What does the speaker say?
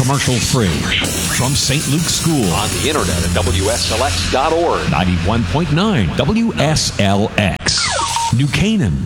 commercial-free. From St. Luke's School. On the internet at WSLX.org. 91.9 WSLX. New Canaan.